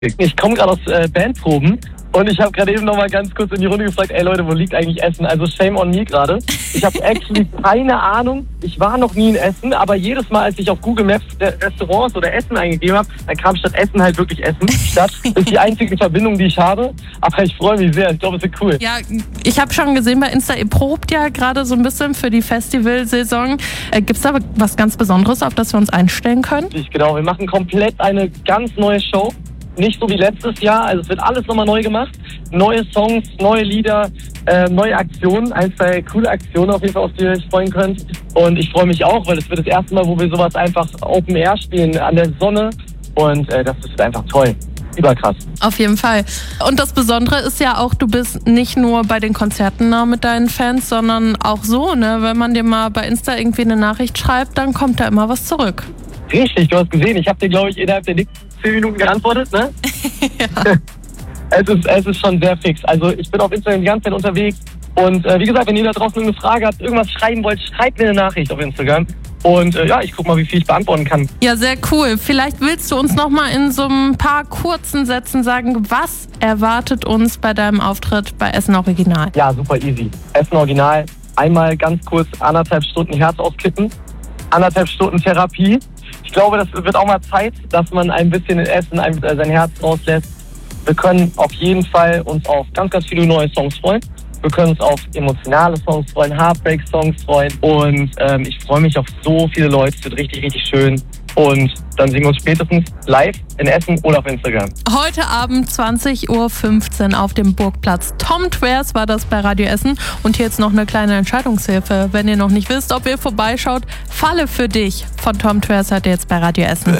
Ich komme gerade aus Bandproben und ich habe gerade eben noch mal ganz kurz in die Runde gefragt, ey Leute, wo liegt eigentlich Essen? Also shame on me gerade. Ich habe actually keine Ahnung. Ich war noch nie in Essen, aber jedes Mal, als ich auf Google Maps Restaurants oder Essen eingegeben habe, dann kam statt Essen halt wirklich Essen. Das ist die einzige Verbindung, die ich habe. Aber ich freue mich sehr. Ich glaube, es wird cool. Ja, ich habe schon gesehen bei Insta, ihr probt ja gerade so ein bisschen für die Festivalsaison. Gibt es da was ganz Besonderes, auf das wir uns einstellen können? Genau, wir machen komplett eine ganz neue Show. Nicht so wie letztes Jahr, also es wird alles nochmal neu gemacht. Neue Songs, neue Lieder, neue Aktionen. Ein, zwei coole Aktionen auf jeden Fall, auf die ihr euch freuen könnt. Und ich freue mich auch, weil es wird das erste Mal, wo wir sowas einfach Open Air spielen, an der Sonne. Und das ist einfach toll. Überkrass. Auf jeden Fall. Und das Besondere ist ja auch, du bist nicht nur bei den Konzerten nah mit deinen Fans, sondern auch so, ne? Wenn man dir mal bei Insta irgendwie eine Nachricht schreibt, dann kommt da immer was zurück. Richtig, du hast gesehen. Ich habe dir, glaube ich, innerhalb der nächsten 10 Minuten geantwortet, ne? Ja. Es ist schon sehr fix. Also ich bin auf Instagram die ganze Zeit unterwegs. Und wie gesagt, wenn ihr da draußen eine Frage habt, irgendwas schreiben wollt, schreibt mir eine Nachricht auf Instagram. Und ich guck mal, wie viel ich beantworten kann. Ja, sehr cool. Vielleicht willst du uns noch mal in so ein paar kurzen Sätzen sagen, was erwartet uns bei deinem Auftritt bei Essen Original? Ja, super easy. Essen Original, einmal ganz kurz 1,5 Stunden Herz auskippen, 1,5 Stunden Therapie. Ich glaube, das wird auch mal Zeit, dass man ein bisschen in Essen sein Herz rauslässt. Wir können auf jeden Fall uns auf ganz, ganz viele neue Songs freuen. Wir können uns auf emotionale Songs freuen, Heartbreak-Songs freuen. Und ich freue mich auf so viele Leute. Es wird richtig, richtig schön. Und dann sehen wir uns spätestens live in Essen oder auf Instagram. Heute Abend 20.15 Uhr auf dem Burgplatz. Tom Tversky war das bei Radio Essen. Und hier jetzt noch eine kleine Entscheidungshilfe. Wenn ihr noch nicht wisst, ob ihr vorbeischaut, Falle für dich von Tom Tversky hat ihr jetzt bei Radio Essen.